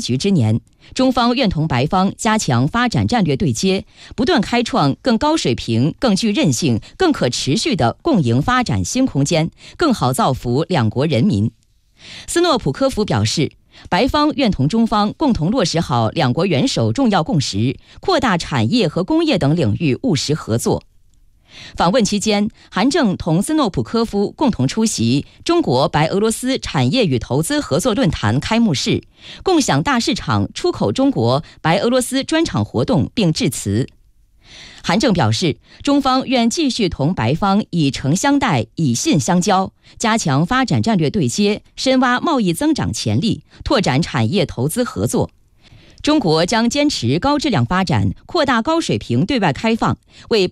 局之年，中方愿同白方加强发展战略对接，不断开创更高水平、更具韧性、更可持续的共赢发展新空间，更好造福两国人民。斯诺普科夫表示，白方愿同中方共同落实好两国元首重要共识，扩大产业和工业等领域务实合作。访问期间，韩正同斯诺普科夫共同出席中国白俄罗斯产业与投资合作论坛开幕式，共享大市场出口中国白俄罗斯专场活动并致辞。韩正表示，中方愿继续同白方以诚相待、以信相交，加强发展战略对接，深挖贸易增长潜力，拓展产业投资合作。中国将坚持高质量发展，扩大高水平对外开放，为